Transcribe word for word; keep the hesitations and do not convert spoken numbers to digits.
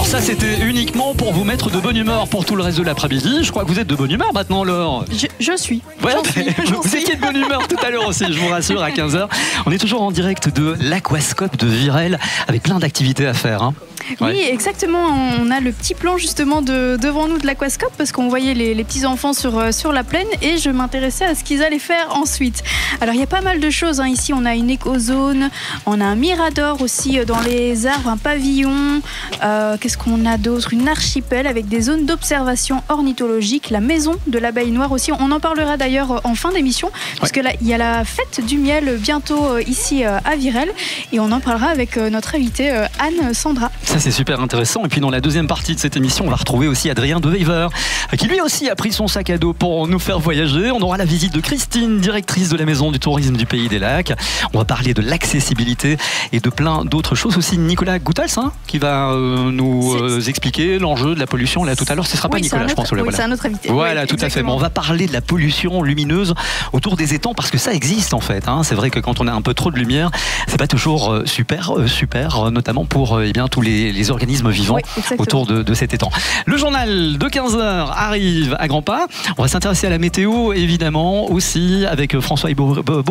ça, c'était uniquement pour vous mettre de bonne humeur pour tout le reste de l'après-midi. Je crois que vous êtes de bonne humeur maintenant, Laure. Je, je suis. Ouais, suis vous étiez de bonne humeur tout à l'heure aussi, je vous rassure, à quinze heures. On est toujours en direct de l'Aquascope de Virel avec plein d'activités à faire. Hein. Oui, Ouais. exactement. On a le petit plan justement de, devant nous de l'Aquascope parce qu'on voyait les, les petits enfants sur, sur la plaine et je m'intéressais à ce qu'ils allaient faire ensuite. Alors il y a pas mal de choses. Hein. Ici on a une écozone, on a un mirador aussi dans les arbres, un pavillon. Euh, Qu'est-ce qu'on a d'autre? Une archipel avec des zones d'observation ornithologique, la maison de l'abeille noire aussi. On en parlera d'ailleurs en fin d'émission parce que là il y a la fête du miel bientôt ici à Virel et on en parlera avec notre invitée Anne Sandra. Ça, c'est super intéressant. Et puis dans la deuxième partie de cette émission, on va retrouver aussi Adrien Dewever, qui lui aussi a pris son sac à dos pour nous faire voyager. On aura la visite de Christine, directrice de la Maison du Tourisme du Pays des Lacs. On va parler de l'accessibilité et de plein d'autres choses aussi. Nicolas Goutals, hein, qui va euh, nous euh, expliquer l'enjeu de la pollution. Là, tout à l'heure, ce ne sera pas oui, Nicolas, autre, je pense. Oui, voilà, c'est un autre invité. Voilà, oui, tout à fait. Mais on va parler de la pollution lumineuse autour des étangs parce que ça existe en fait. Hein. C'est vrai que quand on a un peu trop de lumière, c'est pas toujours euh, super, euh, super, euh, notamment pour euh, eh bien, tous les, les organismes vivants oui, autour de, de cet étang. Le journal de quinze heures arrive à grands pas. On va s'intéresser à la météo, évidemment, aussi avec François Ibo.